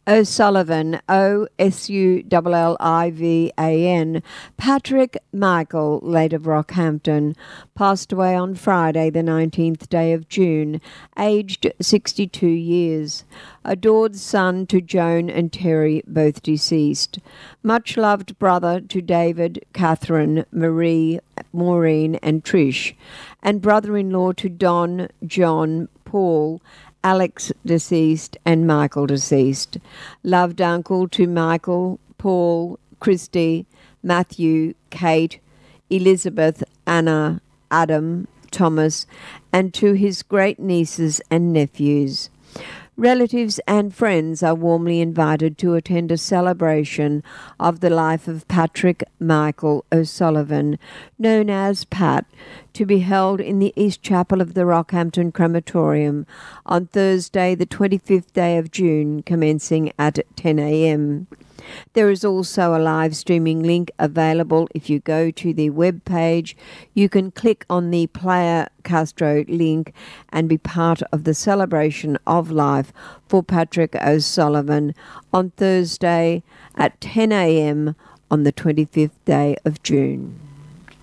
O'Sullivan, Osullivan, Patrick Michael, late of Rockhampton, passed away on Friday, the 19th day of June, aged 62 years. Adored son to Joan and Terry, both deceased. Much loved brother to David, Catherine, Marie, Maureen and Trish. And brother-in-law to Don, John, Paul, Alex deceased and Michael deceased. Loved uncle to Michael, Paul, Christy, Matthew, Kate, Elizabeth, Anna, Adam, Thomas, and to his great nieces and nephews. Relatives and friends are warmly invited to attend a celebration of the life of Patrick Michael O'Sullivan, known as Pat, to be held in the East Chapel of the Rockhampton Crematorium on Thursday, the 25th day of June, commencing at 10 a.m. There is also a live streaming link available. If you go to the web page, you can click on the Player Castro link and be part of the celebration of life for Patrick O'Sullivan on Thursday at 10 a.m. on the 25th day of June.